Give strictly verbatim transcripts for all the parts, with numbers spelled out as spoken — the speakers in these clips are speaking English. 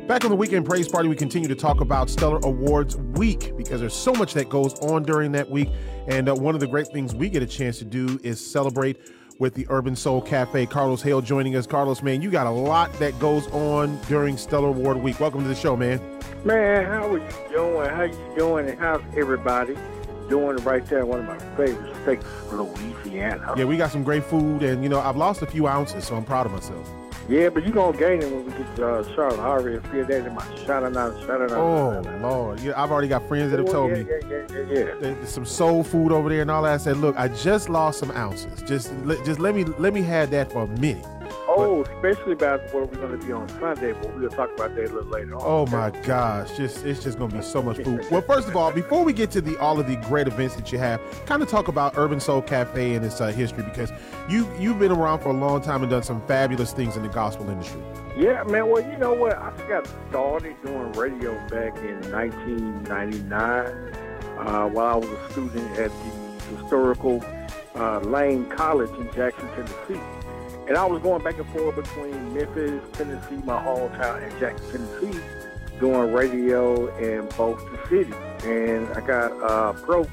Back on the Weekend Praise Party, we continue to talk about Stellar Awards Week because there's so much that goes on during that week. And uh, one of the great things we get a chance to do is celebrate with the Urban Soul Cafe. Carlos Hale joining us. Carlos, man, you got a lot that goes on during Stellar Award Week. Welcome to the show, man. Man, how are you doing? How you doing? And how's everybody doing right there? One of my favorite states, Louisiana. Yeah, we got some great food, and, you know, I've lost a few ounces, so I'm proud of myself. Yeah, but you're going to gain it when we get to uh, Charlotte. I already feel that in my shout-out, shout-out. Oh, Lord. Yeah, I've already got friends that have oh, told yeah, me yeah, yeah, yeah, yeah. there's some soul food over there and all that. I said, look, I just lost some ounces. Just, just let me let me have that for a minute. Oh, but, especially about where we're going to be on Sunday, but we'll talk about that a little later on. Oh, my gosh. Just It's just going to be so much food. Well, first of all, before we get to the all of the great events that you have, kind of talk about Urban Soul Cafe and its uh, history, because you, you've been around for a long time and done some fabulous things in the gospel industry. Yeah, man. Well, you know what? I just got started doing radio back in nineteen ninety-nine uh, while I was a student at the historical uh, Lane College in Jackson, Tennessee. And I was going back and forth between Memphis, Tennessee, my hometown, and Jackson, Tennessee, doing radio in both the cities. And I got uh, approached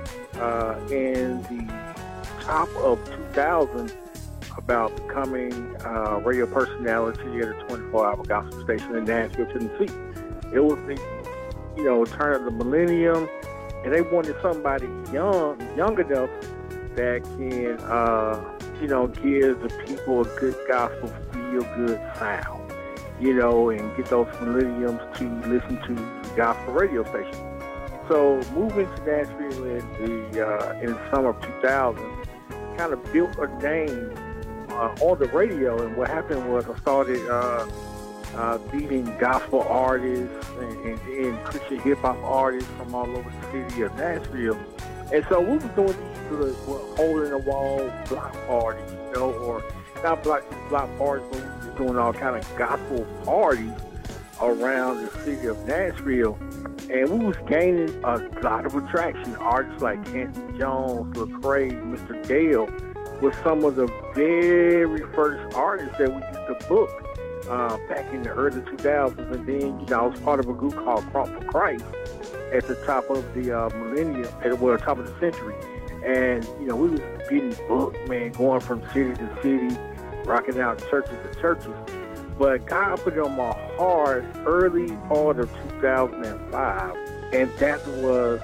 uh, in the top of two thousand about becoming a radio personality at a twenty-four hour gospel station in Nashville, Tennessee. It was the, you know, turn of the millennium, and they wanted somebody young, young enough that can, uh, you know, give the people a good gospel, feel-good sound, you know, and get those millenniums to listen to the gospel radio station. So moving to Nashville in the uh, in the summer of two thousand kind of built a name Uh, on the radio. And what happened was I started uh, uh, meeting gospel artists and, and, and Christian hip-hop artists from all over the city of Nashville. And so we were doing these little well, hole-in-the-wall block parties, you know, or not block, block parties, but we were doing all kind of gospel parties around the city of Nashville. And we was gaining a lot of attraction. Artists like Anthony Jones, Lecrae, Mister Gale was some of the very first artists that we used to book uh, back in the early two thousands. And then, you know, I was part of a group called Crump for Christ at the top of the uh, millennium, at the well, top of the century. And, you know, we was getting booked, man, going from city to city, rocking out churches to churches. But God put it on my heart early part of two thousand five, and that was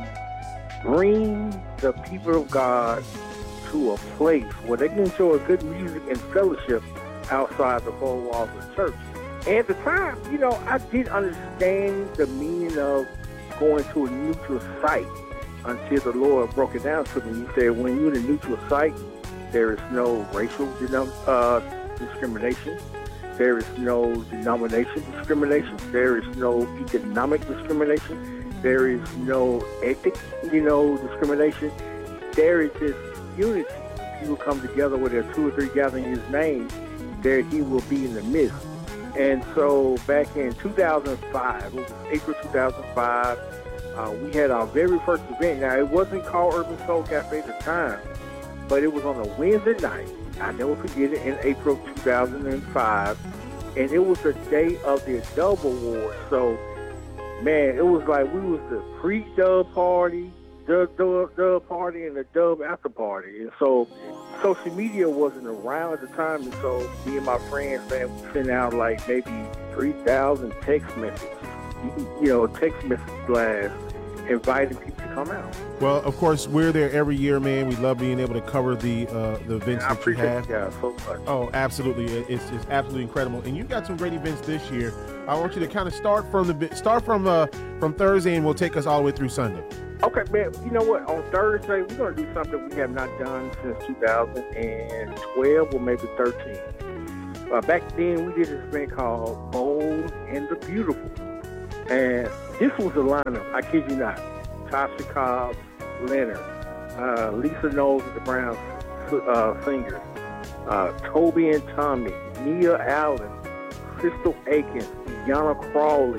to bring the people of God to a place where they can enjoy good music and fellowship outside the four walls of the church. And at the time, you know, I didn't understand the meaning of going to a neutral site until the Lord broke it down to me. He said, when you're in a neutral site, there is no racial uh, discrimination. There is no denomination discrimination. There is no economic discrimination. There is no ethnic, you know, discrimination. There is just unity. People come together where there are two or three gathering in His name, there He will be in the midst. And so back in two thousand five, it was April two thousand five, uh, we had our very first event. Now, it wasn't called Urban Soul Cafe at the time, but it was on a Wednesday night. I never forget it, in April two thousand five. And it was the day of the Dub Award. So, man, it was like we was the pre-dub party, the dub, dub party, and the dub after party. And so social media wasn't around at the time. And so me and my friends, man, we sent out like maybe three thousand text messages, you know, text message blasts, inviting people to come out. Well, of course, we're there every year, man. We love being able to cover the uh, the events I that you have. You guys so much. Oh, absolutely. It's, it's absolutely incredible. And you've got some great events this year. I want you to kind of start from the start from uh, from Thursday, and we'll take us all the way through Sunday. Okay, man. You know what? On Thursday, we're going to do something we have not done since two thousand twelve or maybe thirteen. Uh, back then, we did this thing called Bold and the Beautiful. And this was the lineup, I kid you not. Tasha Cobbs, Leonard, uh, Lisa Knowles and the Brown uh, Singers, uh, Toby and Tommy, Nia Allen, Crystal Aiken, Yana Crawley,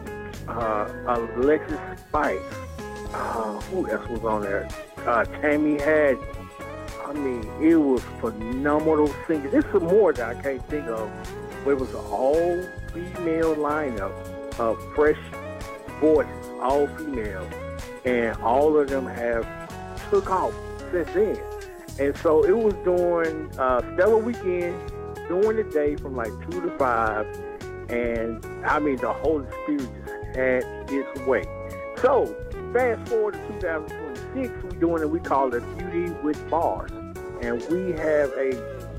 uh, Alexis Spice, uh, who else was on there? Uh, Tammy Hadden. I mean, it was phenomenal singing. There's some more that I can't think of, but it was an all-female lineup of fresh voices, all female, and all of them have took off since then. And so it was during uh, Stellar Weekend, during the day from like two to five, and I mean the Holy Spirit just had its way. So fast forward to two thousand twenty-six, we're doing it. We call it Beauty with Bars, and we have a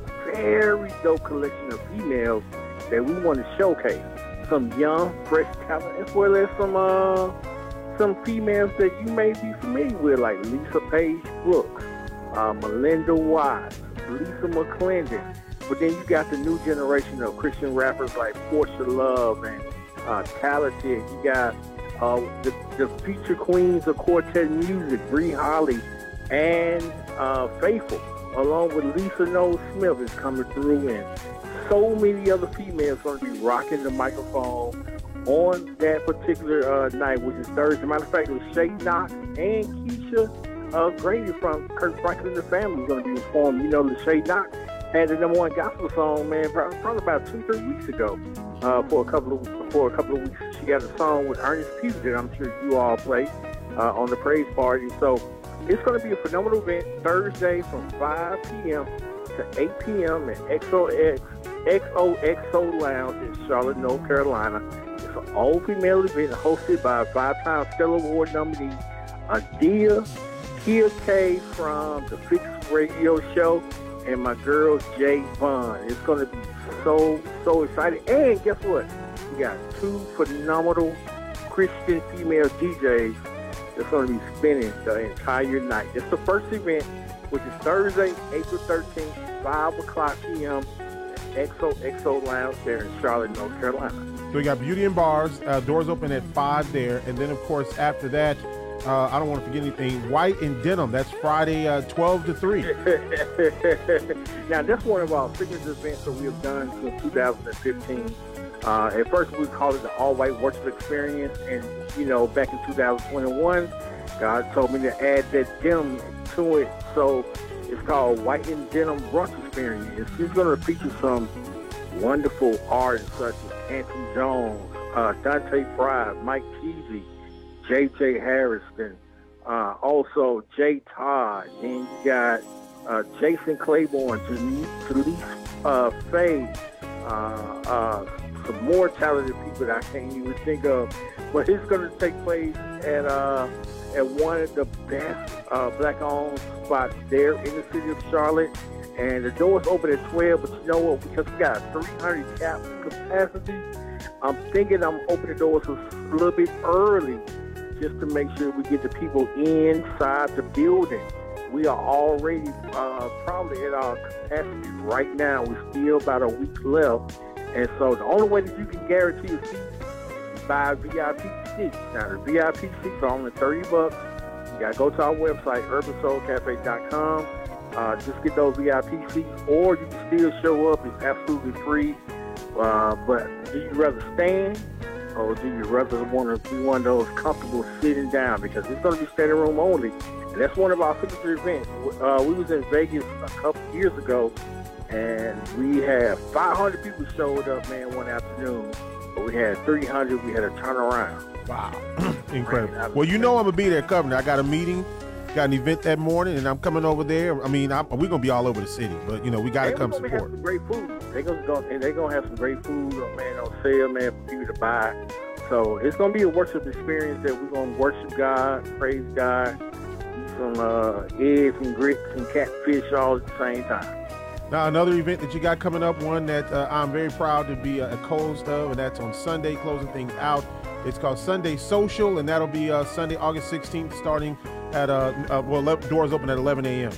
very dope collection of females that we want to showcase. Some young, fresh talent, as well as some uh, some females that you may be familiar with, like Lisa Page Brooks, uh, Melinda Watts, Lisa McClendon. But then you got the new generation of Christian rappers like Portia Love and uh, Talented. You got uh, the, the feature queens of Quartet Music, Bree Holly and uh, Faithful, along with Lisa Knowles Smith is coming through, and so many other females going to be rocking the microphone on that particular uh, night, which is Thursday. Matter of fact, it was Shay Knox and Keisha uh, Grady from Kirk Franklin and the Family going to be performing. You know, the Shay Knox had the number one gospel song, man, probably about two, three weeks ago. Uh, for a couple of for a couple of weeks, she got a song with Ernest Pugh that I'm sure you all played uh, on the praise party. So it's going to be a phenomenal event Thursday from five p.m. to eight p.m. at X O X X O X O Lounge in Charlotte, North Carolina. It's an all-female event hosted by a five-time Stellar Award nominee, Adia, Kia K from the Fix Radio Show, and my girl Jay Vaughn. It's going to be so, so exciting. And guess what? We got two phenomenal Christian female D Js that's going to be spinning the entire night. It's the first event, which is Thursday, April thirteenth, five o'clock p.m. at X O X O Lounge there in Charlotte, North Carolina. So we got Beauty and Bars, uh, doors open at five there. And then, of course, after that, uh, I don't want to forget anything, White and Denim. That's Friday, uh, twelve to three. Now, that's one of our signature events that we have done since two thousand fifteen. Uh, at first, we called it the All-White Worship Experience. And, you know, back in two thousand twenty-one, God told me to add that denim to it. So it's called White and Denim Brunch Experience. It's going to feature some wonderful artists such as Anthony Jones, uh, Dante Fry, Mike Teasy, J J Harrison, uh, also Jay Todd. Then you got uh, Jason Claiborne, Talise uh, Faye, uh, uh, some more talented people that I can't even think of. But it's going to take place at uh, at one of the best uh, black-owned spots there in the city of Charlotte. And the doors open at twelve, but you know what? Because we got three hundred cap capacity, I'm thinking I'm opening the doors a little bit early just to make sure we get the people inside the building. We are already uh, probably at our capacity right now. We're still about a week left. And so the only way that you can guarantee a seat is buy V I P seats. Now, the V I P seats are only thirty bucks. You got to go to our website, urban soul cafe dot com. Uh, just get those V I P seats, or you can still show up. It's absolutely free. Uh, but do you rather stand, or do you rather want to be one of those comfortable sitting down? Because it's going to be standing room only. And that's one of our signature events. Uh, we was in Vegas a couple years ago, and we had five hundred people showed up, man, one afternoon. But we had three hundred. We had a turnaround. Wow. Incredible. Well, you know I'm going to be there covering. I got a meeting. Got an event that morning, and I'm coming over there. I mean, I'm, we're gonna be all over the city, but you know, we gotta come support. Have some great food. They're gonna go, and they're gonna have some great food, man, on sale, man, for you to buy. So it's gonna be a worship experience that we're gonna worship God, praise God, eat some uh, eggs and grits and catfish all at the same time. Now, another event that you got coming up, one that uh, I'm very proud to be a, a co-host of, and that's on Sunday, closing things out. It's called Sunday Social, and that'll be uh, Sunday, August sixteenth, starting at uh, uh well, doors open at eleven a.m.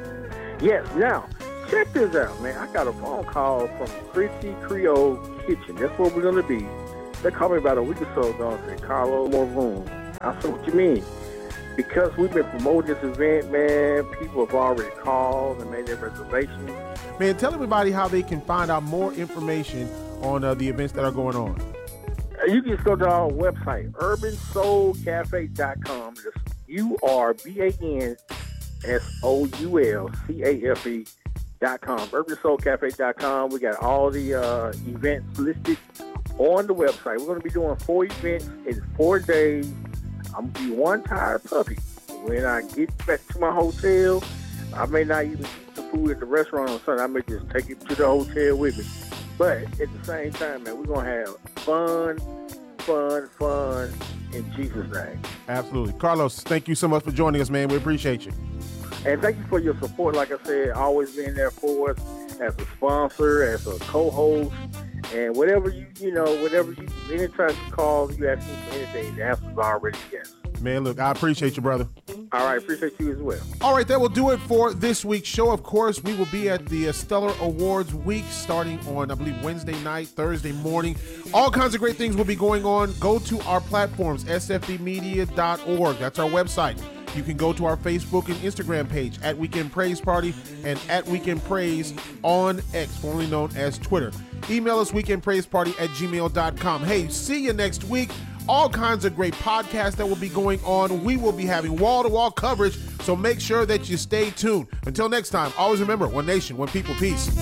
Yes. Now, check this out, man. I got a phone call from Chrissy Creole Kitchen. That's where we're gonna be. They called me about a week or so ago and said, Carlo, more room. I said, what you mean? Because we've been promoting this event, man. People have already called and made their reservations. Man, tell everybody how they can find out more information on uh, the events that are going on. You can just go to our website, urban soul cafe dot com. U R B A N S O U L C A F E dot com, urban soul cafe dot com. We got all the uh, events listed on the website. We're going to be doing four events in four days. I'm going to be one tired puppy. When I get back to my hotel, I may not even eat the food at the restaurant on Sunday. I may just take it to the hotel with me. But at the same time, man, we're going to have fun, fun, fun in Jesus' name. Absolutely. Carlos, thank you so much for joining us, man. We appreciate you. And thank you for your support. Like I said, always being there for us as a sponsor, as a co-host, and whatever you, you know, whatever you, anytime you call, you ask me for anything, the answer's already yes. Man, look, I appreciate you, brother. All right, appreciate you as well. All right, that will do it for this week's show. Of course, we will be at the Stellar Awards week starting on, I believe, Wednesday night, Thursday morning. All kinds of great things will be going on. Go to our platforms, S F B media dot org. That's our website. You can go to our Facebook and Instagram page at Weekend Praise Party and at Weekend Praise on X, formerly known as Twitter. Email us weekendpraiseparty at gmail dot com. Hey, see you next week. All kinds of great podcasts that will be going on. We will be having wall-to-wall coverage, so make sure that you stay tuned. Until next time, always remember, one nation, one people, peace.